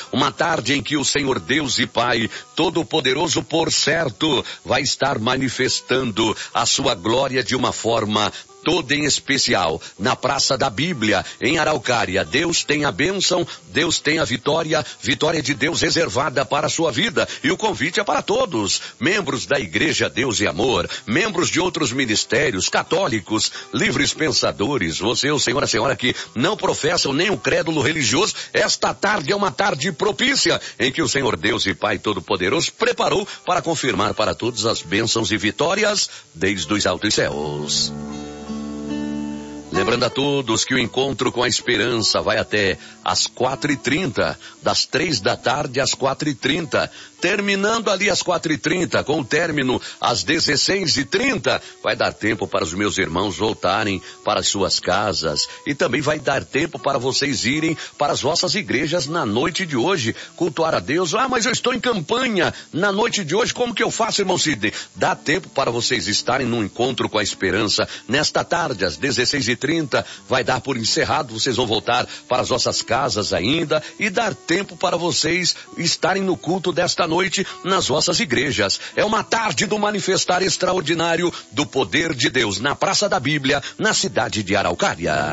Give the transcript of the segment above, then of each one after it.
Uma tarde em que o Senhor Deus e Pai Todo-Poderoso, por certo, vai estar manifestando a sua glória de uma forma toda em especial, na Praça da Bíblia, em Araucária. Deus tem a bênção, Deus tem a vitória de Deus reservada para a sua vida. E o convite é para todos, membros da Igreja Deus e Amor, membros de outros ministérios, católicos, livres pensadores, você, o senhor, a senhora que não professam nem o crédulo religioso. Esta tarde é uma tarde propícia, em que o Senhor Deus e Pai Todo-Poderoso preparou para confirmar para todos as bênçãos e vitórias desde os altos céus. Lembrando a todos que o encontro com a esperança vai até às 4h30, das 3 da tarde às 4h30, terminando ali às 4h30, com o término às 16h30, vai dar tempo para os meus irmãos voltarem para as suas casas e também vai dar tempo para vocês irem para as vossas igrejas na noite de hoje, cultuar a Deus. Mas eu estou em campanha na noite de hoje, como que eu faço, irmão Sidney? Dá tempo para vocês estarem num encontro com a esperança nesta tarde, às 16h30, vai dar por encerrado, vocês vão voltar para as vossas casas ainda e dar tempo para vocês estarem no culto desta noite nas vossas igrejas. É uma tarde do manifestar extraordinário do poder de Deus na Praça da Bíblia, na cidade de Araucária.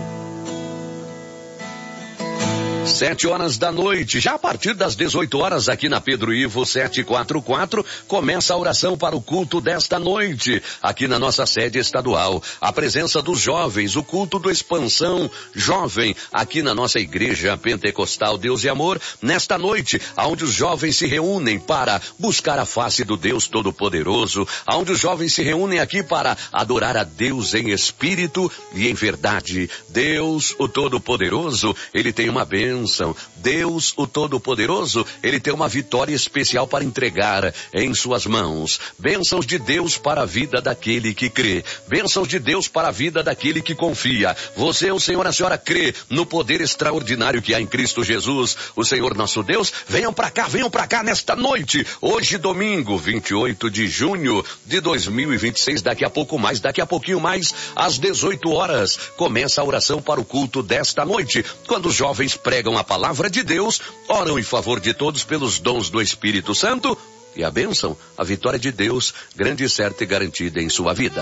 7h da noite, já a partir das 18h aqui na Pedro Ivo 744, começa a oração para o culto desta noite, aqui na nossa sede estadual. A presença dos jovens, o culto do Expansão Jovem, aqui na nossa igreja pentecostal Deus e Amor, nesta noite, onde os jovens se reúnem para buscar a face do Deus Todo-Poderoso, onde os jovens se reúnem aqui para adorar a Deus em espírito e em verdade. Deus, o Todo-Poderoso, ele tem uma bênção. Deus, o Todo-Poderoso, ele tem uma vitória especial para entregar em suas mãos. Bênçãos de Deus para a vida daquele que crê. Bênçãos de Deus para a vida daquele que confia. Você, o Senhor, a senhora crê no poder extraordinário que há em Cristo Jesus, o Senhor nosso Deus? Venham para cá nesta noite. Hoje, domingo, 28 de junho de 2026, daqui a pouquinho mais, às 18h, começa a oração para o culto desta noite, quando os jovens pregam a palavra de Deus, oram em favor de todos pelos dons do Espírito Santo e a bênção, a vitória de Deus, grande, certa e garantida em sua vida.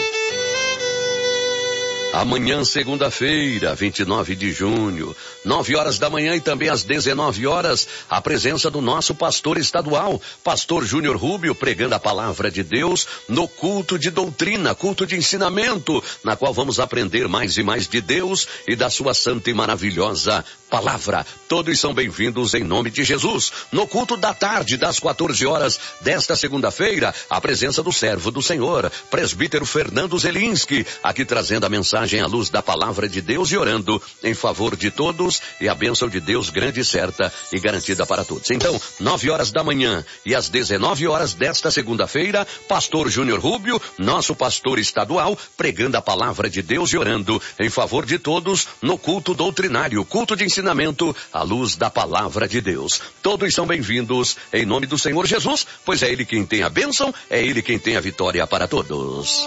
Amanhã, segunda-feira, 29 de junho, 9h da manhã e também às 19h, a presença do nosso pastor estadual, pastor Júnior Rubio, pregando a palavra de Deus no culto de doutrina, culto de ensinamento, na qual vamos aprender mais e mais de Deus e da sua santa e maravilhosa palavra. Todos são bem-vindos em nome de Jesus. No culto da tarde, das 14h desta segunda-feira, a presença do servo do Senhor, presbítero Fernando Zelinski, aqui trazendo a mensagem à luz da palavra de Deus e orando em favor de todos e a bênção de Deus grande, certa e garantida para todos. Então, 9h da manhã e às 19h desta segunda-feira, pastor Júnior Rubio, nosso pastor estadual, pregando a palavra de Deus e orando em favor de todos no culto doutrinário, culto de ensinamento à luz da palavra de Deus. Todos são bem-vindos em nome do Senhor Jesus, pois é Ele quem tem a bênção, é Ele quem tem a vitória para todos.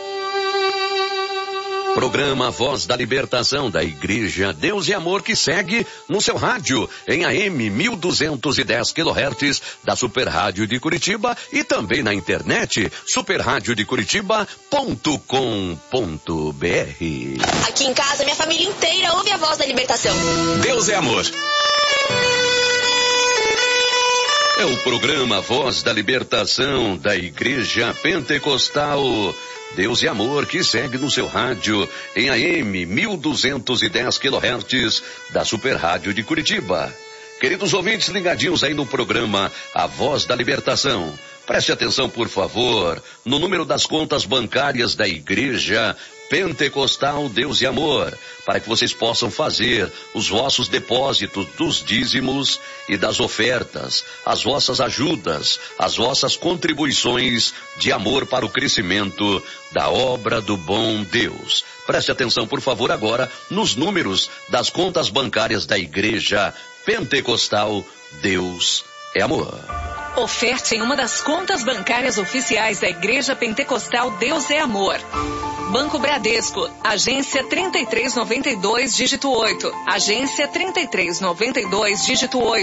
Programa Voz da Libertação da Igreja Deus e Amor, que segue no seu rádio em AM 1210 kHz da Super Rádio de Curitiba e também na internet superradiodecuritiba.com.br. Aqui em casa, minha família inteira ouve a Voz da Libertação. Deus é amor. É o programa Voz da Libertação da Igreja Pentecostal Deus e Amor, que segue no seu rádio em AM 1210 kHz da Super Rádio de Curitiba. Queridos ouvintes ligadinhos aí no programa A Voz da Libertação, preste atenção, por favor, no número das contas bancárias da Igreja Pentecostal Deus e Amor, para que vocês possam fazer os vossos depósitos dos dízimos e das ofertas, as vossas ajudas, as vossas contribuições de amor para o crescimento da obra do bom Deus. Preste atenção, por favor, agora nos números das contas bancárias da Igreja Pentecostal Deus é Amor. Oferte em uma das contas bancárias oficiais da Igreja Pentecostal Deus é Amor. Banco Bradesco, agência 3392, dígito 8. Agência 3392, dígito 8.